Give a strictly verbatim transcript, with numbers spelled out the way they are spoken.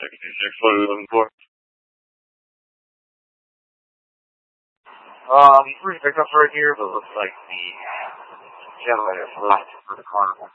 sixty-six, what are you looking for? Um, three pickups right here, but it looks like the generator's left for the carnival.